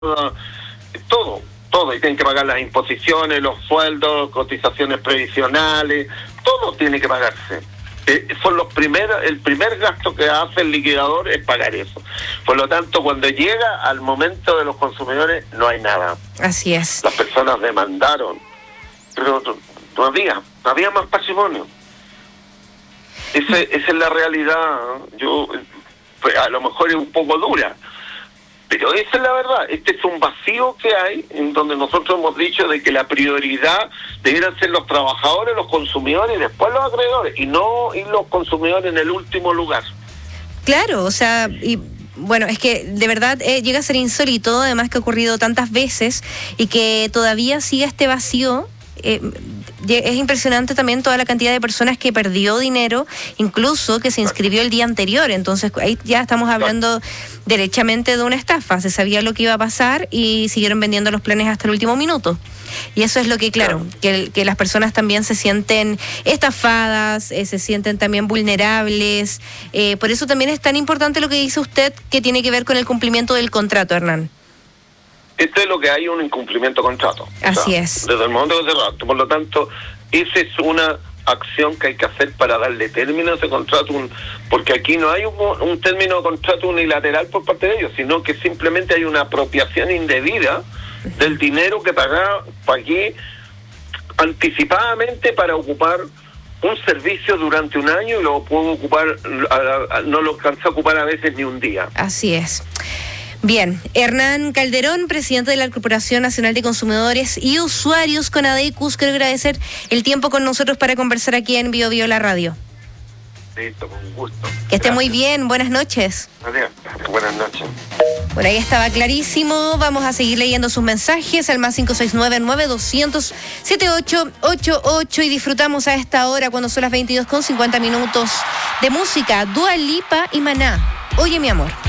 todo, y tienen que pagar las imposiciones, los sueldos, cotizaciones previsionales, todo tiene que pagarse. Son el primer gasto que hace el liquidador es pagar eso. Por lo tanto, cuando llega al momento de los consumidores, no hay nada. Así es. Las personas demandaron, pero no había más patrimonio. Esa es la realidad. A lo mejor es un poco dura, pero esa es la verdad. Este es un vacío que hay, en donde nosotros hemos dicho de que la prioridad debieran ser los trabajadores, los consumidores y después los acreedores, y no ir los consumidores en el último lugar. Claro, o sea, y bueno, es que de verdad llega a ser insólito, además que ha ocurrido tantas veces y que todavía sigue este vacío. Es impresionante también toda la cantidad de personas que perdió dinero, incluso que se inscribió el día anterior. Entonces ahí ya estamos hablando derechamente de una estafa. Se sabía lo que iba a pasar y siguieron vendiendo los planes hasta el último minuto. Y eso es lo que, claro, que las personas también se sienten estafadas, se sienten también vulnerables. Por eso también es tan importante lo que dice usted, que tiene que ver con el cumplimiento del contrato, Hernán. Esto es lo que hay, un incumplimiento de contrato. Así es. Desde el momento que se redactó. Por lo tanto, esa es una acción que hay que hacer para darle término a ese contrato, porque aquí no hay un término de contrato unilateral por parte de ellos, sino que simplemente hay una apropiación indebida del dinero que pagué anticipadamente para ocupar un servicio durante un año y lo puedo ocupar, no lo alcanza a ocupar a veces ni un día. Así es. Bien, Hernán Calderón, presidente de la Corporación Nacional de Consumidores y Usuarios Conadecus, quiero agradecer el tiempo con nosotros para conversar aquí en Bio Bio La Radio. Listo, con gusto. Que esté muy bien, buenas noches. Adiós, buenas noches. Por ahí estaba clarísimo, vamos a seguir leyendo sus mensajes al más 569-9200-7888 y disfrutamos a esta hora, cuando son las 22:50 de música, Dua Lipa y Maná. Oye, mi amor.